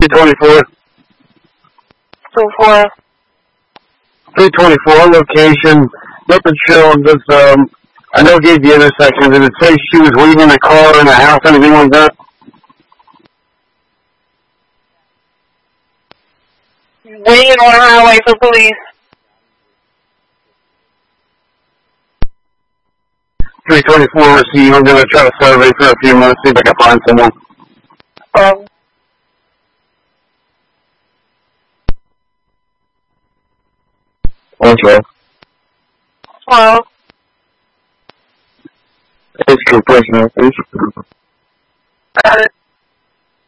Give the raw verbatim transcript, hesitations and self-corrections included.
twenty-four. Two four. three twenty-four location. Nothing showing. Just um, I know gave the intersection. Did it say she was leaving the car in the house? Anything like that? Waiting on the highway for police. three twenty-four. See, I'm gonna try to survey for a few minutes, see if I can find someone. Um. Okay. Well. It's good, personal. Got it.